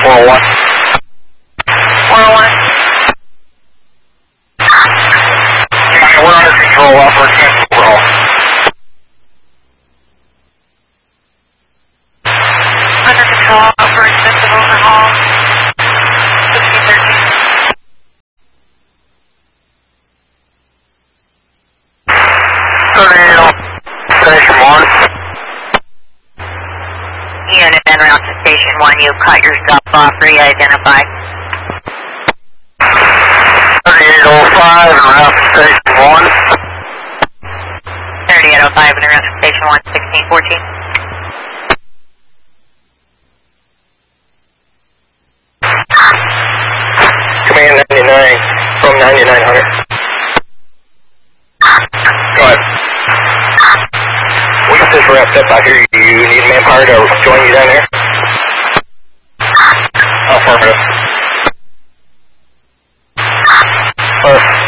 401. 401. County, we're under control, upper expensive roll. Under control, upper expensive overhaul. 1613. Station 1. Unit en route to Station 1, you cut yourself off, re-identify. 3805 en route to Station 1. 3805 en route to Station 1, 1614. Command 99 from 9900. Go ahead. We got this wrapped up out here. You need manpower to join you down there? Affirmative.